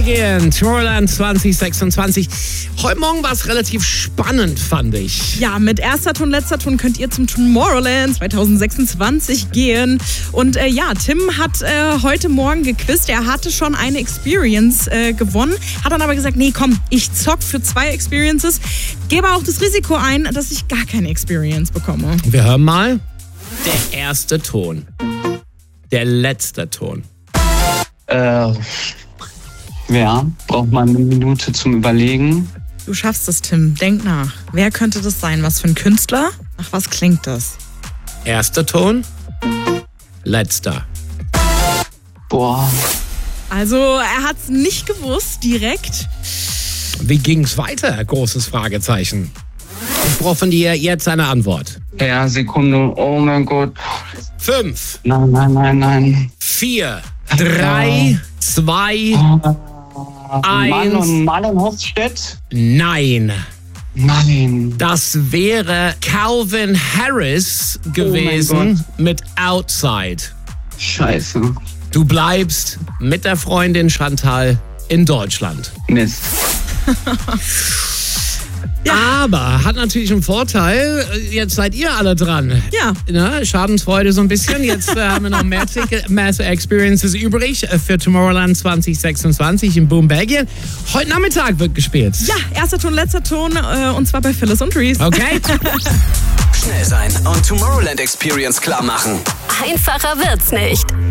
gehen. Tomorrowland 2026. Heute Morgen war es relativ spannend, fand ich. Ja, mit erster Ton, letzter Ton könnt ihr zum Tomorrowland 2026 gehen. Und Tim hat heute Morgen gequizt. Er hatte schon eine Experience gewonnen. Hat dann aber gesagt, nee, komm, ich zock für 2 Experiences. Gebe auch das Risiko ein, dass ich gar keine Experience bekomme. Wir hören mal. Der erste Ton. Der letzte Ton. Braucht man eine Minute zum Überlegen. Du schaffst es, Tim. Denk nach. Wer könnte das sein? Was für ein Künstler? Nach was klingt das? Erster Ton. Letzter. Boah. Also, er hat es nicht gewusst direkt. Wie ging's weiter? Großes Fragezeichen. Ich brauche von dir jetzt eine Antwort. Ja, Sekunde. Oh mein Gott. 5. Nein. 4, 3, 2, 1. Marlon Hofstedt? Nein. Nein. Das wäre Calvin Harris gewesen mit Outside. Scheiße. Du bleibst mit der Freundin Chantal in Deutschland. Mist. Aber hat natürlich einen Vorteil, jetzt seid ihr alle dran. Ja. Na, Schadensfreude so ein bisschen. Jetzt haben wir noch mehr Experiences übrig für Tomorrowland 2026 in Boom, Belgien. Heute Nachmittag wird gespielt. Ja, erster Ton, letzter Ton und zwar bei Phyllis und Reese. Okay. Schnell sein und Tomorrowland Experience klar machen. Einfacher wird's nicht.